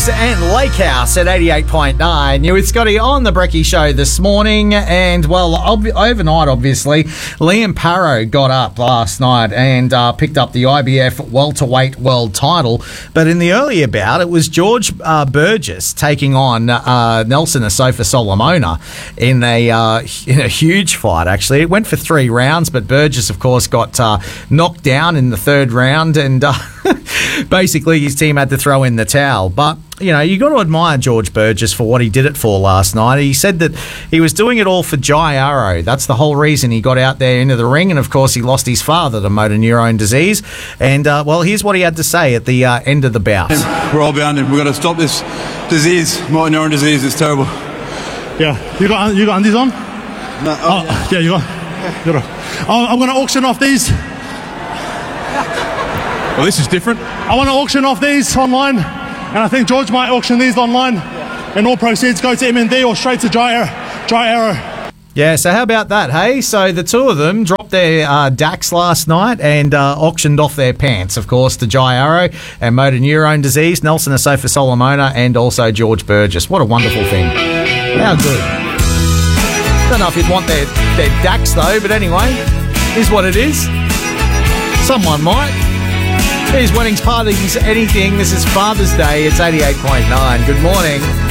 Burgess and Lake House at 88.9. You with Scotty on the Brekkie Show this morning. And, well, overnight, obviously, Liam Parrow got up last night and picked up the IBF welterweight world title. But in the earlier bout, it was George Burgess taking on Nelson Asofa Solomona in a huge fight, actually. It went for 3 rounds, but Burgess, of course, got knocked down in the 3rd round and basically his team had to throw in the towel. But, you know, you got to admire George Burgess for what he did it for last night. He said that he was doing it all for Jai Arrow. That's the whole reason he got out there into the ring. And, of course, he lost his father to motor neurone disease. And, well, here's what he had to say at the end of the bout. We're all bound and we've got to stop this disease, motor neurone disease. It's terrible. Yeah. You got undies on? No, yeah, you got. I'm going to auction off these. Well, this is different. I want to auction off these online, and I think George might auction these online, and all proceeds go to MND or straight to Jai Arrow. Yeah, so how about that, hey? So the two of them dropped their DAX last night and auctioned off their pants, of course, to Jai Arrow and motor neurone disease, Nelson Asofa Solomona, and also George Burgess. What a wonderful thing. How good. Don't know if you'd want their DAX, though, but anyway, is what it is. Someone might. Here's Winnings Parties Anything. This is Father's Day. It's 88.9. Good morning.